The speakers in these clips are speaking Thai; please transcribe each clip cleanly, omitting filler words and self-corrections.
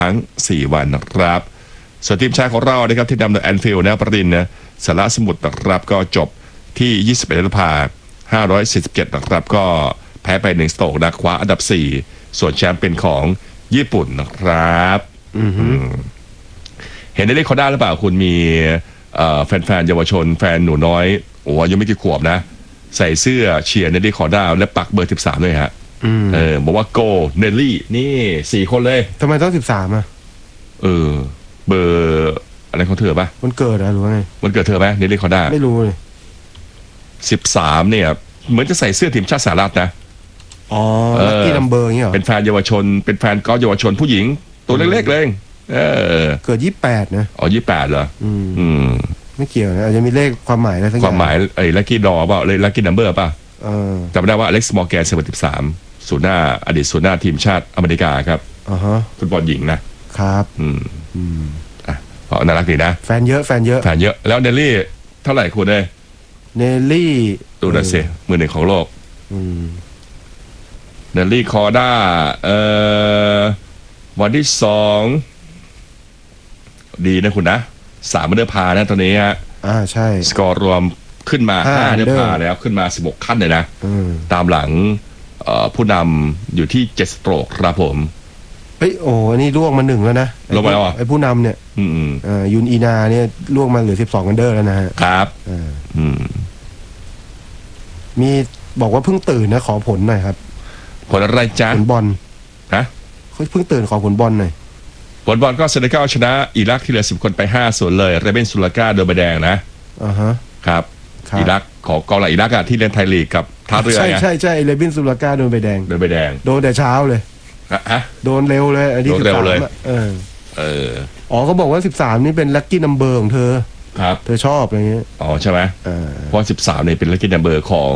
ทั้ง4วันนะครับส่วนทีมชาติของเรานะครับที่นำโดยแอนฟิลด์นะประดินนะสารสมุทรนะครับก็จบที่21 อันดับ547นะครับก็แพ้ไป1 สโตรกนะคว้าอันดับ4ส่วนแชมป์เป็นของญี่ปุ่นนะครับเห็นในเลขเขาได้หรือเปล่าคุณมีแฟนๆเยาวชนแฟนหนูน้อยโอ้อายุไม่กี่ขวบนะใส่เสื้อเชียร์เนลลี่คอร์ด้าและปักเบอร์13ด้วยฮะบอกว่าโกเนลลี่นี่4 คนเลยทำไมต้อง13อ่ะเบอร์อะไรของเธอปะมันเกิดหรือว่าไงมันเกิดเธอไหมเนลลี่คอร์ด้าไม่รู้เลย 13เนี่ยเหมือนจะใส่เสื้อทีมชาติสหรัฐนะลัคกี้นัมเบอร์เงี้ยหรอเป็นแฟนเยาวชนเป็นแฟนกอล์ฟเยาวชนผู้หญิงตัวเล็กๆเลยเกิด28นะ 28เหรอไม่เกี่ยวนะอาจจะมีเลขความหมายอะไรสักอย่างความหมายลัคกี้ดอเปล่าเลยลัคกี้นัมเบอร์ป่ะจำได้ว่าอเล็กซ์มอร์แกน13ศูนย์หน้าอดีตศูนย์หน้าทีมชาติอเมริกาครับฟุตบอลหญิงนะครับน่ารักดีนะแฟนเยอะแล้วเนลลี่เท่าไหร่คุณเลยเนลลี่ดูหน่อยสิมือ1ของโลกเนลลี่คอร์ด้าวันที่2ดีนะคุณนะ3 อันเดอร์พานะตอนนี้ฮะใช่สกอร์รวมขึ้นมา5 อันเดอร์พาแล้วขึ้นมา16 ขั้นเลยนะตามหลังผู้นำอยู่ที่7 สโตรกครับผมโอ้นี่ล่วงมา1แล้วนะลงมาแล้วไอ้ผู้นำเนี่ยยุนอีนาเนี่ยล่วงมาเหลือ12 อันเดอร์แล้วนะฮะครับมีบอกว่าเพิ่งตื่นนะขอผลหน่อยครับผลอะไรจ๊ะผลบอลนะเขาเพิ่งตื่นขอผลบอลหน่อยผลบอลก็เซเนกัลชนะอิรักที่เหลือ10 คนไป5-0เลยเรเบนซูลาก้าโดนใบแดงนะครับอิรักของกองหลังอิรักที่เล่นไทยลีกกับท่าเรือใช่เรเบนซูลาก้าโดนใบแดงโดนแต่เช้าเลยโดนเร็วเลยอันนี้13เขาบอกว่า13นี่เป็นลัคกี้นัมเบอร์ของเธอครับเธอชอบอะไรเงี้ยใช่ไหมเพราะ13เนี่ยเป็นลัคกี้นัมเบอร์ของ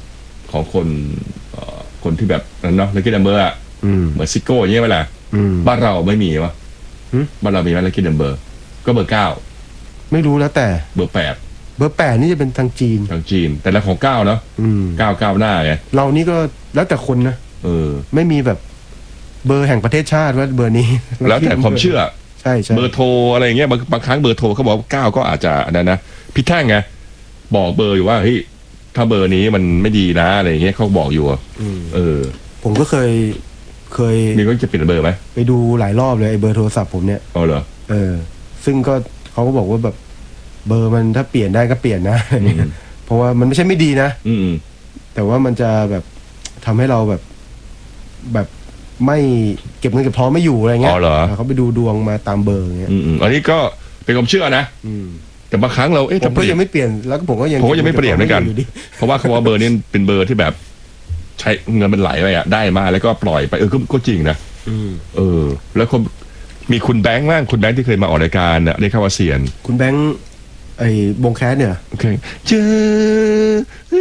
คนที่แบบนั้นเนาะลัคกี้นัมเบอร์เหมือนซิโก้อย่างเงี้ยเวลาบ้านเราไม่มีวะบ้านเรามีไหมลัคกี้นัมเบอร์ก็เบอร์9 ไม่รู้แล้วแต่เบอร์ 8นี่จะเป็นทางจีนแต่ละของ9เนาะ9หน้าไงเรานี่ก็แล้วแต่คนนะไม่มีแบบเบอร์แห่งประเทศชาติว่าเบอร์นี้แล้วแต่ความเชื่อใช่เบอร์โทรอะไรอย่างเงี้ยบางครั้งเบอร์โทรเขาบอก9ก็อาจจะนั่นนะพี่แท่งไงบอกเบอร์อยู่ว่าเฮ้ยถ้าเบอร์นี้มันไม่ดีนะอะไรอย่างเงี้ยเขาบอกอยู่ผมก็เคยมีก็จะเปลี่ยนเบอร์ไหมไปดูหลายรอบเลยไอ้เบอร์โทรศัพท์ผมเนี่ยเหรอซึ่งก็เขาก็บอกว่าแบบเบอร์มันถ้าเปลี่ยนได้ก็เปลี่ยนนะเพราะว่ามันไม่ใช่ไม่ดีนะแต่ว่ามันจะแบบทำให้เราแบบไม่เก็บเงินเก็บทองไม่อยู่อะไรเงี้ยเขาไปดูดวงมาตามเบอร์เงี้ยอันนี้ก็เป็นความเชื่อนะแต่บางครั้งเราผมก็ยังไม่เปลี่ยนแล้วผมก็ยังไม่เปลี่ยนเหมือนกันเพราะว่าคำว่าเบอร์นี้เป็นเบอร์ที่แบบใช้เงินมันไหลไปได้มาแล้วก็ปล่อยไปก็จริงนะแล้วมีคุณแบงค์บ้างคุณแบงค์ที่เคยมาออกรายการนะได้เข้ามาเสียนคุณแบงค์ไอ้วงแคสเนี่ยโอเคเจอ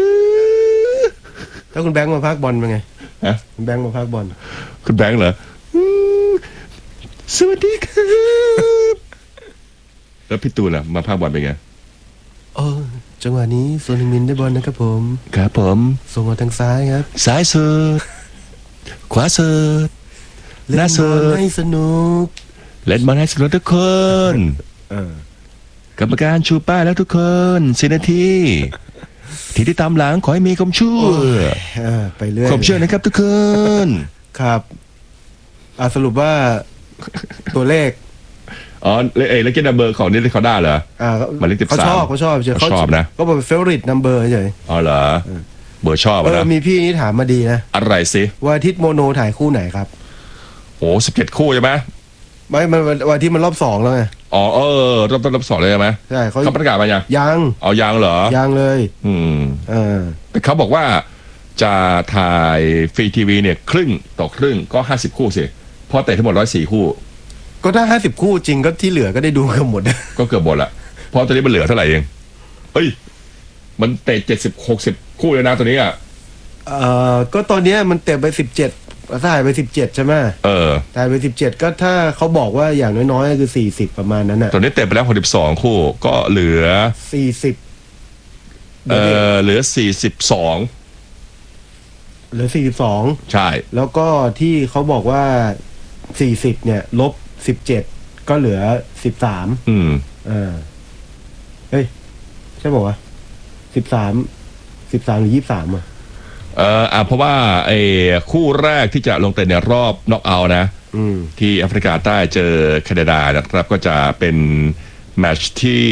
ถ้าคุณแบงค์มาพากบอลเป็นไงคุณแบงค์มาพากบอลคุณแบงค์เหรอสวัสดีครับแล้วพี่ตูนล่ะมาพากบอลเป็นไงจังหวะนี้โซนมินได้บอลนะครับผมครับผมส่งมาทางซ้ายครับซ้ายสุดขวาสุดหน้าสุดให้สนุกเล่นบอลให้สนุกทุกคนกรรมการชูป้ายแล้วทุกคน10 นาทีที่ตามหลังขอให้มีความชั่วไปเรื่อยความเชื่อนะครับทุกคนครับสรุปว่าตัวเลขแล้วก็นัมเบอร์ของนี่เขาได้เหรอมาเลข13 เขาชอบนะก็บอกเป็นเฟเวอริตนัมเบอร์เฉยเหรอเบอร์ชอบนะมีพี่นี่ถามมาดีนะอะไรสิวันอาทิตย์โมโนถ่ายคู่ไหนครับ 17 คู่ใช่ไหมไม่มันวันที่มันรอบ2แล้วไงรอบ2เลยใช่ไหมใช่เขาประกาศมายังยังเหรอยังเลยแต่เขาบอกว่าจะถ่ายฟรีทีวีเนี่ยครึ่งต่อครึ่งก็50 คู่สิเพราะแต่ทั้งหมด104 คู่ก็ถ้า50 คู่จริงก็ที่เหลือก็ได้ดูกันหมดก็เกือบหมดละเพราะตอนนี้มันเหลือเท่าไหร่เองมันเตะ70-60 คู่เลยนะตัวนี้ก็ตอนนี้มันเตะไป17ถ่ายไป17ใช่ไหมถ่ายไป17ก็ถ้าเขาบอกว่าอย่างน้อยๆก็คือ40ประมาณนั้นน่ะตอนนี้เตะไปแล้ว62 คู่ก็เหลือ 40 เหลือ42ใช่แล้วก็ที่เขาบอกว่า40เนี่ยลบ 17ก็เหลือ13เฮ้ยใช่บอกว่า13หรือ23อ่ะเพราะว่าไอ้คู่แรกที่จะลงเตะในรอบน็อกเอาท์นะที่แอฟริกาใต้เจอแคนาดานะครับก็จะเป็นแมตช์ที่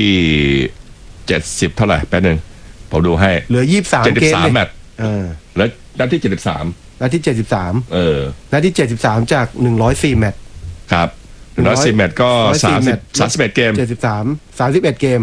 70เท่าไหร่แป๊บนึงผมดูให้เหลือ23เกม 73แมตช์แล้วนัดที่73 นัดที่73นัดที่73จาก104แมตช์ครับ104แมตช์ก็31เกม 31เกม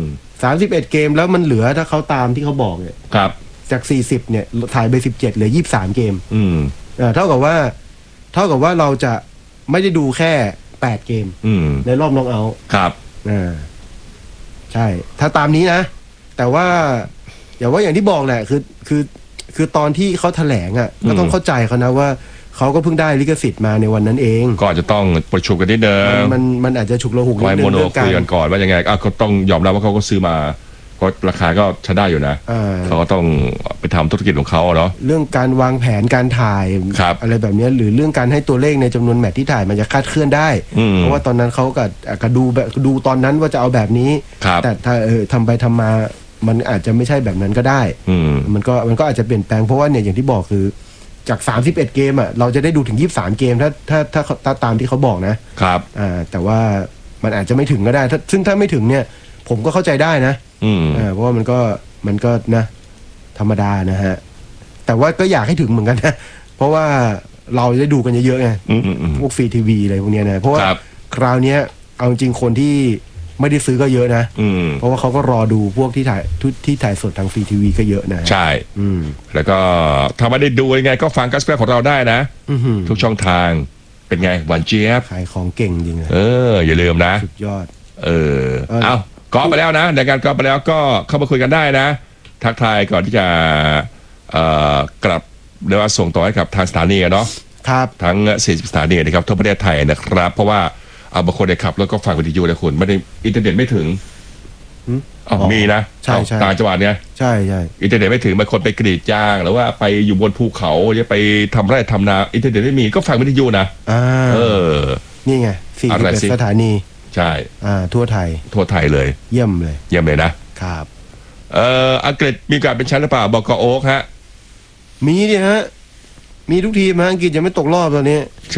31เกมแล้วมันเหลือถ้าเขาตามที่เขาบอกเนี่ยครับจาก40เนี่ยถ่ายไป17เหลือ23เกมเท่ากับว่าเราจะไม่ได้ดูแค่8เกมในรอบน็อกเอาท์ครับใช่ถ้าตามนี้นะแต่ว่าอย่างที่บอกแหละคือตอนที่เขาแถลงอ่ะก็ต้องเข้าใจเขานะว่าเขาก็เพิ่งได้ลิขสิทธิ์มาในวันนั้นเองก็อาจจะต้องประชุมกันนิดนึงมันอาจจะฉุกละหุกนิดนึงเรื่องการคุยกันก่อนว่ายังไงก็ต้องยอมรับว่าเขาก็ซื้อมาก็ราคาก็ใช้ได้อยู่นะเขาก็ต้องไปทำธุรกิจของเขาเนาะเรื่องการวางแผนการถ่ายอะไรแบบนี้หรือเรื่องการให้ตัวเลขในจำนวนแมตช์ที่ถ่ายมันจะคาดเคลื่อนได้เพราะว่าตอนนั้นเขาก็ดูตอนนั้นว่าจะเอาแบบนี้แต่ถ้าทำไปทำมามันอาจจะไม่ใช่แบบนั้นก็ได้มันก็อาจจะเปลี่ยนแปลงเพราะว่าเนี่ยอย่างที่บอกคือจาก31เกมอ่ะเราจะได้ดูถึง23เกมถ้าตามที่เขาบอกนะครับแต่ว่ามันอาจจะไม่ถึงก็ได้ซึ่งถ้าไม่ถึงเนี่ยผมก็เข้าใจได้นะเพราะว่ามันก็นะธรรมดานะฮะแต่ว่าก็อยากให้ถึงเหมือนกันนะเพราะว่าเราจะได้ดูกันเยอะๆไงพวกฟรีทีวีอะไรพวกนี้นะเพราะว่าคราวนี้เอาจริงคนที่ไม่ได้ซื้อก็เยอะนะเพราะว่าเขาก็รอดูพวกที่ถ่ายสดทางฟรีทีวีก็เยอะนะใช่แล้วก็ถ้าไม่ได้ดูยังไงก็ฟังกัสเปอร์ของเราได้นะทุกช่องทางเป็นไงหวานเจี๊ยบขายของเก่งจริงเลยอย่าลืมนะสุดยอดเอากอล์ฟไปแล้วนะในการกอล์ฟไปแล้วก็เข้ามาคุยกันได้นะทักทายก่อนที่จะกลับเรียกว่าส่งต่อให้กับทางสถานีเนาะครับทั้ง40สถานีนะครับทั่วประเทศไทยนะครับเพราะว่าบางคนได้ขับแล้วก็ฟังวิทยุนะคุณไม่ได้อินเทอร์เน็ตไม่ถึงมีนะใช่ต่างจังหวัดเนี่ยใช่อินเทอร์เน็ตไม่ถึงบางคนไปกรีดยางหรือว่าไปอยู่บนภูเขาหรือไปทำไร่ทำนาอินเทอร์เน็ตไม่มีก็ฟังวิทยุนะนี่ไง41สถานีใช่ทั่วไทยเลยเยี่ยมเลยนะครับอังกฤษมีการเป็นแชมป์หรือเปล่าบอกโอ๊กฮะมีดิฮะมีทุกทีมอังกฤษยังไม่ตกรอบตอนนี้ใช่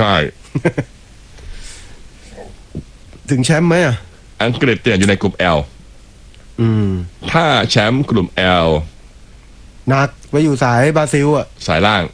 ถึงแชมป์ไหมอังกฤษเนี่ยอยู่ในกลุ่ม L ถ้าแชมป์กลุ่ม L หนักไปอยู่สายบราซิลสายล่าง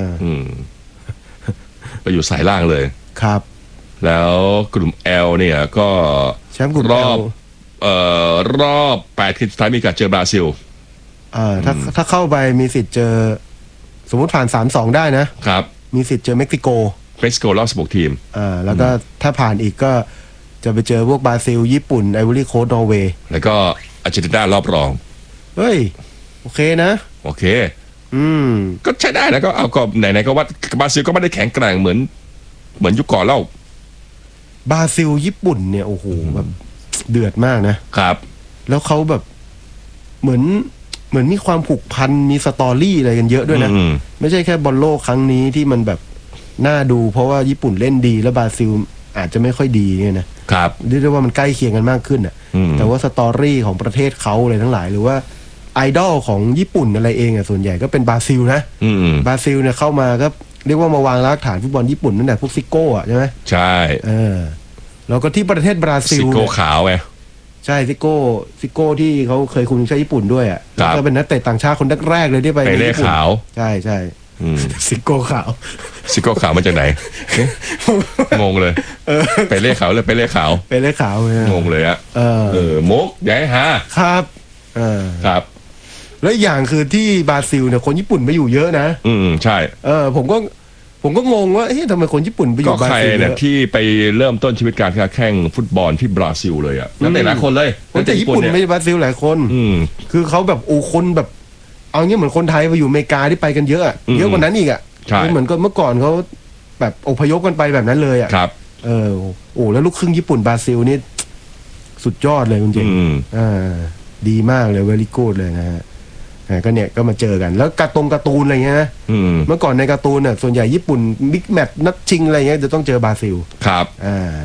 ไปอยู่สายล่างเลยครับแล้วกลุ่ม L เนี่ยก็แชมป์กลุ่มรอบ8ทีมสุดท้ายมีการเจอบราซิลถ้าเข้าไปมีสิทธิ์เจอสมมติผ่าน 3-2 ได้นะครับมีสิทธิ์เจอเม็กซิโกรอบ16ทีมแล้วก็ถ้าผ่านอีกก็จะไปเจอพวกบราซิลญี่ปุ่นไอวอรี่โคสต์นอร์เวย์แล้วก็อาร์เจนตินารอบรองเฮ้ยโอเคนะโอเคก็ใช้ได้นะก็เอาก็ไหนๆก็ว่าบราซิลก็ไม่ได้แข็งแกร่งเหมือนยุคก่อนเล่าบราซิลญี่ปุ่นเนี่ยโอ้โหแบบเดือดมากนะครับแล้วเขาแบบเหมือนมีความผูกพันมีสตอรี่อะไรกันเยอะด้วยนะไม่ใช่แค่บอลโลกครั้งนี้ที่มันแบบน่าดูเพราะว่าญี่ปุ่นเล่นดีแล้วบราซิลอาจจะไม่ค่อยดีเนี่ยนะครับเรียกได้ว่ามันใกล้เคียงกันมากขึ้นแต่ว่าสตอรี่ของประเทศเขาอะไรทั้งหลายหรือว่าไอดอลของญี่ปุ่นอะไรเองส่วนใหญ่ก็เป็นบราซิลนะบราซิลเนี่ยเข้ามาก็เรียกว่ามาวางรากฐานฟุตบอลญี่ปุ่นนั่นแหละพวกซิโก้ใช่ไหมใช่แล้วก็ที่ประเทศบราซิลซิโก้ขาวไงใช่ซิโก้ที่เขาเคยคุมทีมชาติญี่ปุ่นด้วยแล้วก็เป็นนักเตะต่างชาติคนแรกๆเลยที่ไปเล่ขาวใช่ซิโก้ขาวมาจากไหนงงเลยไปเล่ขาวเลยไปเล่ขาวงงเลยมุกใหญ่ฮะครับครับแล้วอย่างคือที่บราซิลเนี่ยคนญี่ปุ่นไปอยู่เยอะนะใช่ผมก็งงว่าทำไมคนญี่ปุ่นไปอยู่บราซิลเนี่ยที่ไปเริ่มต้นชีวิตการแข่งฟุตบอลที่บราซิลเลยนักเตะหลายคนเลยนักเตะญี่ปุ่นไม่ใช่บราซิลหลายคนคือเขาแบบคนแบบเอางี้เหมือนคนไทยไปอยู่อเมริกาที่ไปกันเยอะเยอะกว่านั้นอีกเหมือนก็เมื่อก่อนเขาแบบอพยพกันไปแบบนั้นเลยครับแล้วลูกครึ่งญี่ปุ่นบราซิลนี่สุดยอดเลยจริงดีมากเลยเวลิกูดเลยนะฮะก็เนี่ยก็มาเจอกันแล้วการ์ตูนอะไรเงี้ยนะเมื่อก่อนในการ์ตูนส่วนใหญ่ญี่ปุ่นบิ๊กแมตช์นัดชิงอะไรเงี้ยจะต้องเจอบราซิลครับ